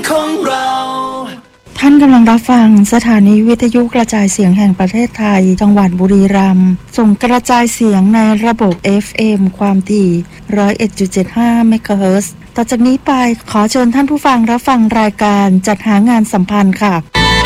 ของเราท่านกำลังรับฟังสถานีวิทยุกระจายเสียงแห่งประเทศไทยจังหวัดบุรีรัมย์ส่งกระจายเสียงในระบบ FM ความถี่ 101.75 เมกะเฮิรตซ์ต่อจากนี้ไปขอเชิญท่านผู้ฟังรับฟังรายการจัดหางานสัมพันธ์ค่ะ